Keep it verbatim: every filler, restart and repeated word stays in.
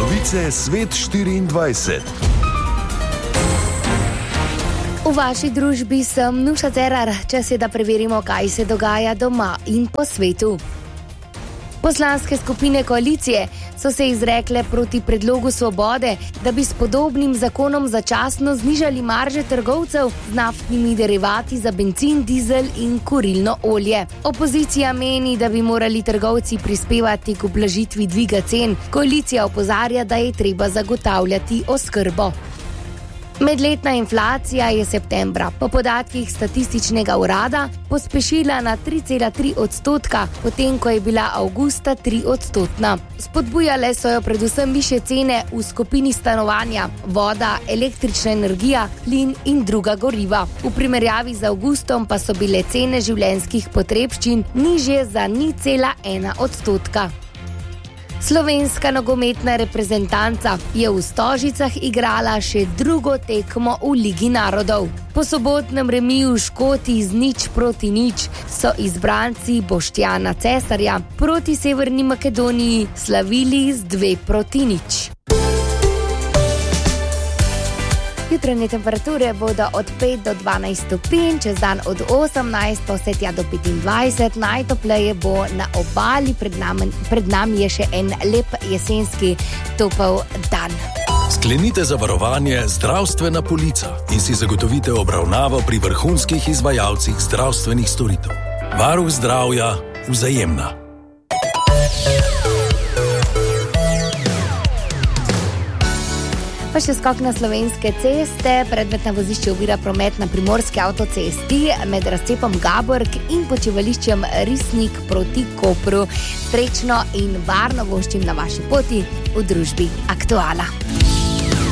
Novice Svet štiriindvajset. V vaši družbi sem Nuša Cerar. Čas je, da preverimo, kaj se dogaja doma in po svetu. Poslanske skupine koalicije so se izrekle proti predlogu Svobode, da bi s podobnim zakonom začasno znižali marže trgovcev z naftnimi derivati za bencin, dizel in kurilno olje. Opozicija meni, da bi morali trgovci prispevati k ublažitvi dviga cen. Koalicija opozarja, da je treba zagotavljati oskrbo. Medletna inflacija je septembra po podatkih statističnega urada pospešila na tri cela tri odstotka, potem ko je bila avgusta tri odstotna. Spodbujale so jo predvsem višje cene v skupini stanovanja, voda, električna energija, plin in druga goriva. V primerjavi z avgustom pa so bile cene življenjskih potrebščin nižje za nič cela ena odstotka. Slovenska nogometna reprezentanca je v Stožicah igrala še drugo tekmo v Ligi narodov. Po sobotnem remiju Škoti z nič proti nič so izbranci Boštjana Cesarja proti Severni Makedoniji slavili z dve proti nič. Jutranje temperature bodo od pet do dvanajst stopinj, čez dan od osemnajst pa vse tja do petindvajset. Najtopleje bo na obali, pred nami, pred nami je še en lep jesenski topel dan. Sklenite zavarovanje Zdravstvena polica in si zagotovite obravnavo pri vrhunskih izvajalcih zdravstvenih storitev. Varuh zdravja Vzajemna. Pa še skok na slovenske ceste. Predmetna vozišče ovira promet na primorski avtocesti med razcepom Gabork in počivališčem Risnik proti Kopru. Srečno in varno voščim na vaši poti v družbi Aktuala.